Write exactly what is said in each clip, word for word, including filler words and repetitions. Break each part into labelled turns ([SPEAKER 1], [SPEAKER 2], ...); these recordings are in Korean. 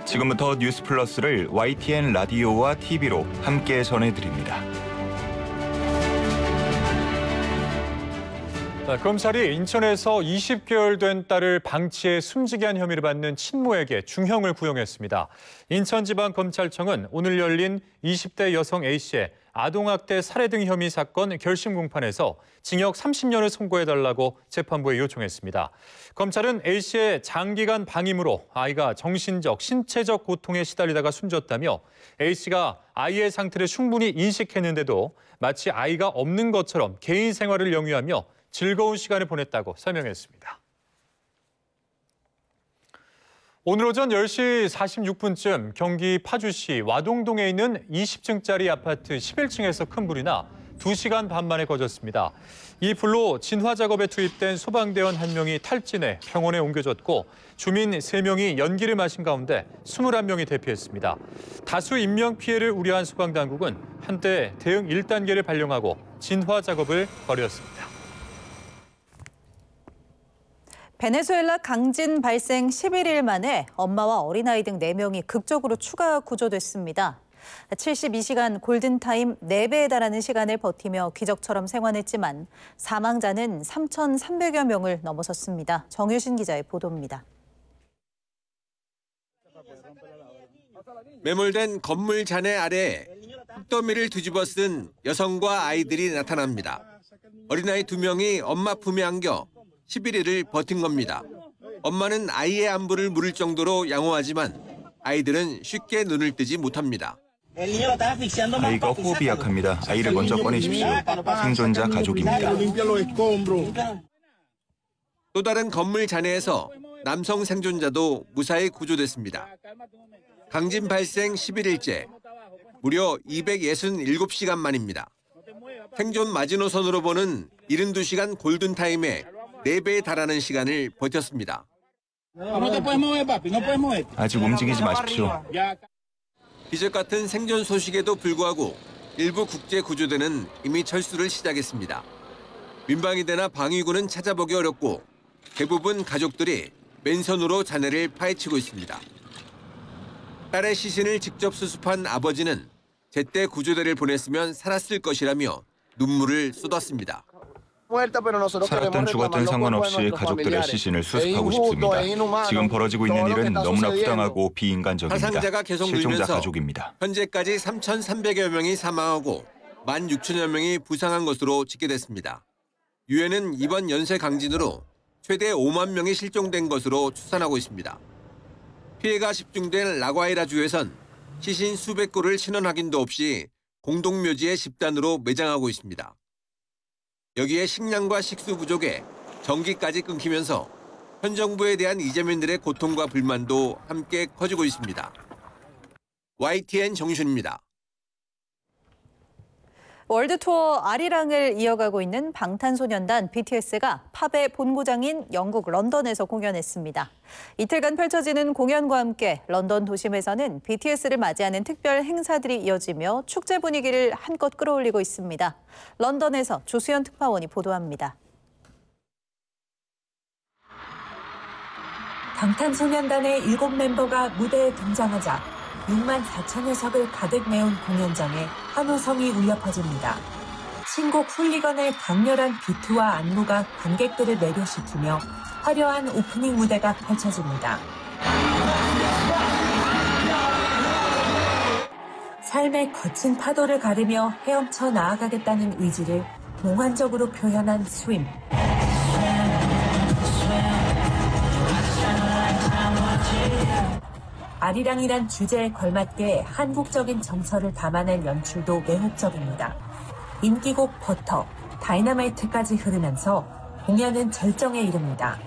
[SPEAKER 1] 지금부터 뉴스 플러스를 와이티엔 라디오와 티비로 함께 전해드립니다.
[SPEAKER 2] 자, 검찰이 인천에서 이십 개월 된 딸을 방치해 숨지게 한 혐의를 받는 친모에게 중형을 구형했습니다. 인천지방검찰청은 오늘 열린 이십 대 여성 A씨의 아동학대 살해 등 혐의 사건 결심 공판에서 징역 삼십 년을 선고해달라고 재판부에 요청했습니다. 검찰은 A씨의 장기간 방임으로 아이가 정신적, 신체적 고통에 시달리다가 숨졌다며 A씨가 아이의 상태를 충분히 인식했는데도 마치 아이가 없는 것처럼 개인 생활을 영위하며 즐거운 시간을 보냈다고 설명했습니다. 오늘 오전 열 시 사십육 분쯤 경기 파주시 와동동에 있는 이십 층짜리 아파트 십일 층에서 큰 불이 나 두 시간 반 만에 꺼졌습니다. 이 불로 진화 작업에 투입된 소방대원 한 명이 탈진해 병원에 옮겨졌고 주민 세 명이 연기를 마신 가운데 이십일 명이 대피했습니다. 다수 인명피해를 우려한 소방당국은 한때 대응 일 단계를 발령하고 진화 작업을 벌였습니다.
[SPEAKER 3] 베네수엘라 강진 발생 십일 일 만에 엄마와 어린아이 등 네 명이 극적으로 추가 구조됐습니다. 칠십이 시간 골든타임 네 배에 달하는 시간을 버티며 기적처럼 생還했지만 사망자는 삼천삼백여 명을 넘어섰습니다. 정유신 기자의 보도입니다.
[SPEAKER 4] 매몰된 건물 잔해 아래에 흙더미를 뒤집어 쓴 여성과 아이들이 나타납니다. 어린아이 두 명이 엄마 품에 안겨 십일 일을 버틴 겁니다. 엄마는 아이의 안부를 물을 정도로 양호하지만 아이들은 쉽게 눈을 뜨지 못합니다.
[SPEAKER 1] 아이가 호흡이 약합니다. 아이를 먼저 꺼내십시오. 생존자 가족입니다.
[SPEAKER 4] 또 다른 건물 잔해에서 남성 생존자도 무사히 구조됐습니다. 강진 발생 십일 일째, 무려 이백육십칠 시간 만입니다. 생존 마지노선으로 보는 칠십이 시간 골든타임에 네 배에 달하는 시간을 버텼습니다.
[SPEAKER 1] 아직 움직이지 마십시오.
[SPEAKER 4] 기적 같은 생존 소식에도 불구하고 일부 국제 구조대는 이미 철수를 시작했습니다. 민방위대나 방위군은 찾아보기 어렵고 대부분 가족들이 맨손으로 잔해를 파헤치고 있습니다. 딸의 시신을 직접 수습한 아버지는 제때 구조대를 보냈으면 살았을 것이라며 눈물을 쏟았습니다.
[SPEAKER 1] 살았든 죽었든 상관없이 가족들의 시신을 수습하고 싶습니다. 지금 벌어지고 있는 일은 너무나 부당하고 비인간적입니다.
[SPEAKER 4] 사상자가 계속
[SPEAKER 1] 실종자
[SPEAKER 4] 늘면서
[SPEAKER 1] 가족입니다.
[SPEAKER 4] 현재까지 삼천삼백여 명이 사망하고 만 육천여 명이 부상한 것으로 집계됐습니다. 유엔은 이번 연쇄 강진으로 최대 오만 명이 실종된 것으로 추산하고 있습니다. 피해가 집중된 라과이라주에선 시신 수백 구를 신원 확인도 없이 공동묘지에 집단으로 매장하고 있습니다. 여기에 식량과 식수 부족에 전기까지 끊기면서 현 정부에 대한 이재민들의 고통과 불만도 함께 커지고 있습니다. 와이티엔 정유신입니다.
[SPEAKER 3] 월드투어 아리랑을 이어가고 있는 방탄소년단 비티에스가 팝의 본고장인 영국 런던에서 공연했습니다. 이틀간 펼쳐지는 공연과 함께 런던 도심에서는 비티에스를 맞이하는 특별 행사들이 이어지며 축제 분위기를 한껏 끌어올리고 있습니다. 런던에서 조수연 특파원이 보도합니다.
[SPEAKER 5] 방탄소년단의 일곱 멤버가 무대에 등장하자 육만 사천여 석을 가득 메운 공연장에 환호성이 울려 퍼집니다. 신곡 훌리건의 강렬한 비트와 안무가 관객들을 매료시키며 화려한 오프닝 무대가 펼쳐집니다. 삶의 거친 파도를 가르며 헤엄쳐 나아가겠다는 의지를 몽환적으로 표현한 스윙. 아리랑이란 주제에 걸맞게 한국적인 정서를 담아낸 연출도 매혹적입니다. 인기곡 버터, 다이너마이트까지 흐르면서 공연은 절정에 이릅니다.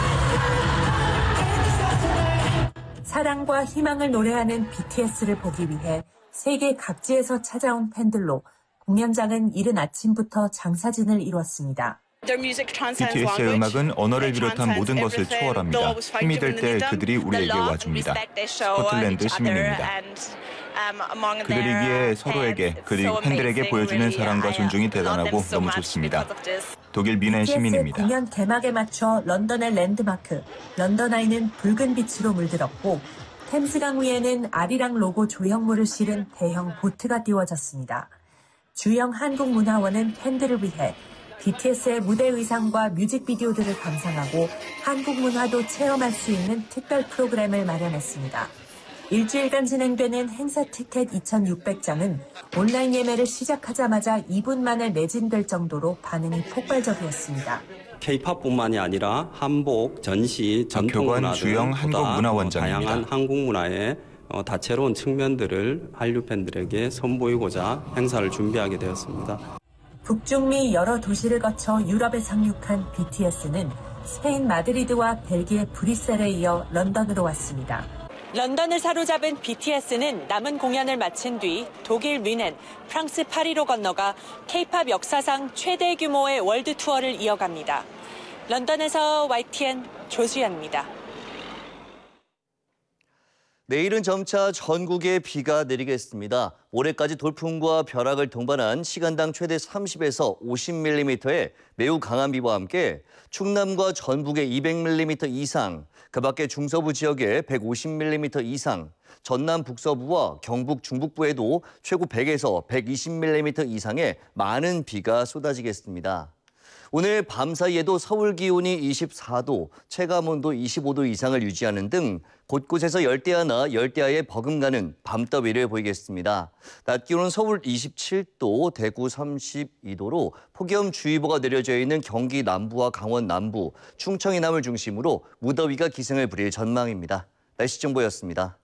[SPEAKER 5] 사랑과 희망을 노래하는 비티에스를 보기 위해 세계 각지에서 찾아온 팬들로 공연장은 이른 아침부터 장사진을 이뤘습니다.
[SPEAKER 1] 비티에스의 음악은 언어를 비롯한 모든 것을 초월합니다. 힘이 될 때 그들이 우리에게 와줍니다. 스코틀랜드 시민입니다. 그들이기에 서로에게 그리고 팬들에게 보여주는 사랑과 존중이 대단하고 너무 좋습니다. 독일 뮌헨 시민입니다.
[SPEAKER 5] 공연 개막에 맞춰 런던의 랜드마크 런던 아이는 붉은 빛으로 물들었고 템스강 위에는 아리랑 로고 조형물을 실은 대형 보트가 띄워졌습니다. 주영 한국문화원은 팬들을 위해 비티에스의 무대 의상과 뮤직비디오들을 감상하고 한국 문화도 체험할 수 있는 특별 프로그램을 마련했습니다. 일주일간 진행되는 행사 티켓 이천육백 장은 온라인 예매를 시작하자마자 이 분 만에 매진될 정도로 반응이 폭발적이었습니다.
[SPEAKER 6] 케이팝뿐만이 아니라 한복, 전시,
[SPEAKER 1] 박효관
[SPEAKER 6] 전통문화
[SPEAKER 1] 주영 한국문화원장입니다.
[SPEAKER 6] 다양한 한국 문화의 다채로운 측면들을 한류 팬들에게 선보이고자 행사를 준비하게 되었습니다.
[SPEAKER 5] 북중미 여러 도시를 거쳐 유럽에 상륙한 비티에스는 스페인 마드리드와 벨기에 브뤼셀에 이어 런던으로 왔습니다.
[SPEAKER 7] 런던을 사로잡은 비티에스는 남은 공연을 마친 뒤 독일 뮌헨, 프랑스 파리로 건너가 케이팝 역사상 최대 규모의 월드 투어를 이어갑니다. 런던에서 와이티엔 조수연입니다.
[SPEAKER 8] 내일은 점차 전국에 비가 내리겠습니다. 모레까지 돌풍과 벼락을 동반한 시간당 최대 삼십에서 오십 밀리미터의 매우 강한 비와 함께 충남과 전북에 이백 밀리미터 이상, 그 밖에 중서부 지역에 백오십 밀리미터 이상, 전남 북서부와 경북 중북부에도 최고 백에서 백이십 밀리미터 이상의 많은 비가 쏟아지겠습니다. 오늘 밤 사이에도 서울 기온이 이십사 도, 체감온도 이십오 도 이상을 유지하는 등 곳곳에서 열대야나 열대야의 버금가는 밤더위를 보이겠습니다. 낮 기온은 서울 이십칠 도, 대구 삼십이 도로 폭염주의보가 내려져 있는 경기 남부와 강원 남부, 충청 이남을 중심으로 무더위가 기승을 부릴 전망입니다. 날씨 정보였습니다.